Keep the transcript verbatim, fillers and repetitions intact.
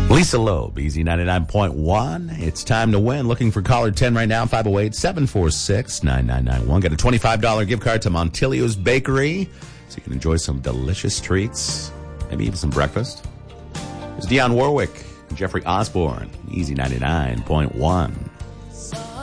Lisa Loeb, Easy ninety-nine point one. It's time to win. Looking for caller ten right now, five oh eight, seven four six, nine nine nine one. Get a twenty-five dollars gift card to Montilio's Bakery so you can enjoy some delicious treats, maybe even some breakfast. It's Dionne Warwick and Jeffrey Osborne, Easy ninety-nine point one.